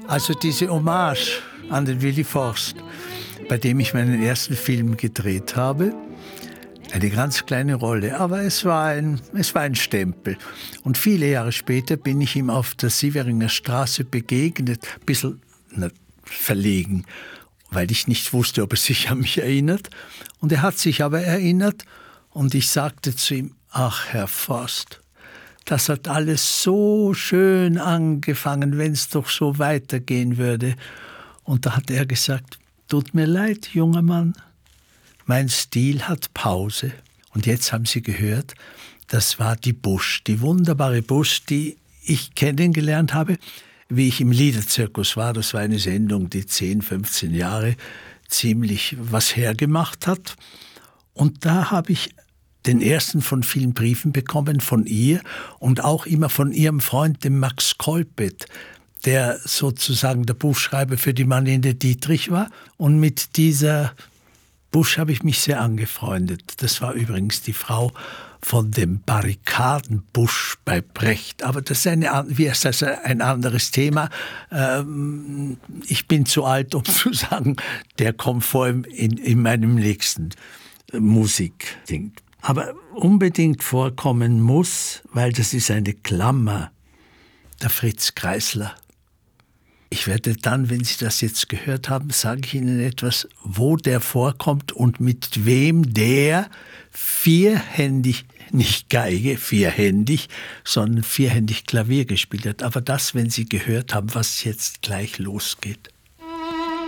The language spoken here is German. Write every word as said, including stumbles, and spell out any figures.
Also diese Hommage an den Willy Forst, bei dem ich meinen ersten Film gedreht habe, eine ganz kleine Rolle, aber es war ein, es war ein Stempel. Und viele Jahre später bin ich ihm auf der Sieveringer Straße begegnet, ein bisschen na, verlegen, weil ich nicht wusste, ob er sich an mich erinnert. Und er hat sich aber erinnert und ich sagte zu ihm, ach Herr Forst, das hat alles so schön angefangen, wenn es doch so weitergehen würde. Und da hat er gesagt, tut mir leid, junger Mann, mein Stil hat Pause. Und jetzt haben Sie gehört, das war die Busch, die wunderbare Busch, die ich kennengelernt habe, wie ich im Liederzirkus war. Das war eine Sendung, die zehn, fünfzehn Jahre ziemlich was hergemacht hat. Und da habe ich den ersten von vielen Briefen bekommen von ihr und auch immer von ihrem Freund, dem Max Kolpet, der sozusagen der Buchschreiber für die Marlene Dietrich war. Und mit dieser Busch habe ich mich sehr angefreundet. Das war übrigens die Frau von dem Barrikadenbusch bei Brecht. Aber das ist, eine, wie ist das, ein anderes Thema. Ähm, ich bin zu alt, um zu sagen, der kommt vor in, in meinem nächsten Musikding. Aber unbedingt vorkommen muss, weil das ist eine Klammer, der Fritz Kreisler. Ich werde dann, wenn Sie das jetzt gehört haben, sage ich Ihnen etwas, wo der vorkommt und mit wem der vierhändig, nicht Geige, vierhändig, sondern vierhändig Klavier gespielt hat. Aber das, wenn Sie gehört haben, was jetzt gleich losgeht.